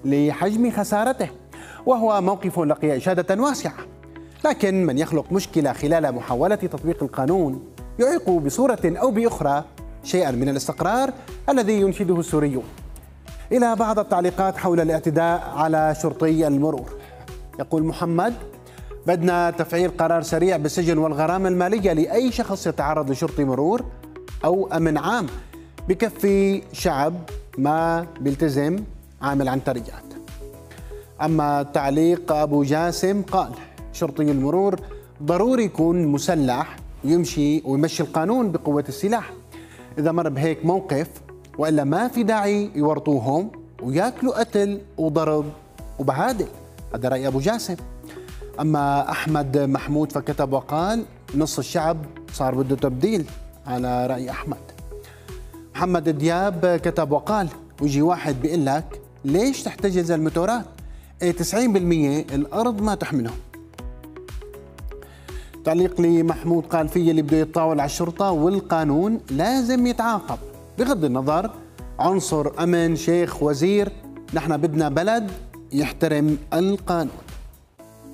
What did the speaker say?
لحجم خسارته، وهو موقف لقي إشادة واسعة. لكن من يخلق مشكلة خلال محاولة تطبيق القانون يعيق بصورة أو بأخرى شيئا من الاستقرار الذي ينشده السوريون. إلى بعض التعليقات حول الاعتداء على شرطي المرور. يقول محمد: بدنا تفعيل قرار سريع بالسجن والغرامة المالية لأي شخص يتعرض لشرطي مرور أو أمن عام، بكفي شعب ما بيلتزم عامل عنتريات. أما تعليق أبو جاسم قال: شرطي المرور ضروري يكون مسلح ويمشي القانون بقوة السلاح إذا مر بهيك موقف، وإلا ما في داعي يورطوهم وياكلوا قتل وضرب وبهادل. هذا رأي أبو جاسم. أما أحمد محمود فكتب وقال: نص الشعب صار بده تبديل، على رأي أحمد. محمد دياب كتب وقال: ويجي واحد بيقول لك ليش تحتجز الموتورات؟ 90% الأرض ما تحملهم. تعليق لي محمود قال: في اللي بده يتطاول على الشرطة والقانون لازم يتعاقب بغض النظر عنصر أمن شيخ وزير، نحن بدنا بلد يحترم القانون.